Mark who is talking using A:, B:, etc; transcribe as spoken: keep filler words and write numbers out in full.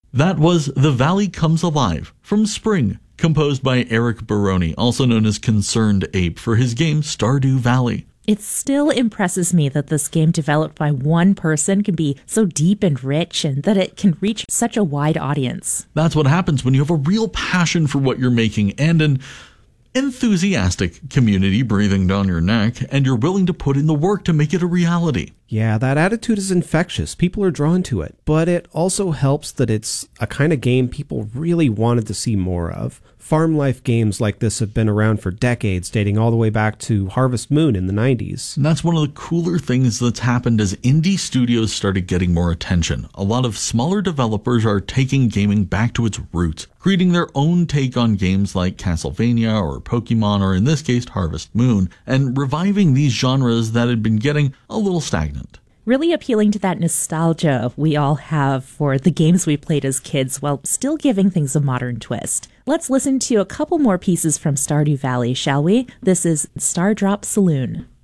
A: That was The Valley Comes Alive from Spring, composed by Eric Baroni, also known as Concerned Ape, for his game Stardew Valley.
B: It still impresses me that this game developed by one person can be so deep and rich and that it can reach such a wide audience.
A: That's what happens when you have a real passion for what you're making and an enthusiastic community breathing down your neck, and you're willing to put in the work to make it a reality.
C: Yeah, that attitude is infectious. People are drawn to it. But it also helps that it's a kind of game people really wanted to see more of. Farm life games like this have been around for decades, dating all the way back to Harvest Moon in the nineties.
A: And that's one of the cooler things that's happened as indie studios started getting more attention. A lot of smaller developers are taking gaming back to its roots, creating their own take on games like Castlevania or Pokemon, or in this case Harvest Moon, and reviving these genres that had been getting a little stagnant.
B: Really appealing to that nostalgia we all have for the games we played as kids while still giving things a modern twist. Let's listen to a couple more pieces from Stardew Valley, shall we? This is Stardrop Saloon.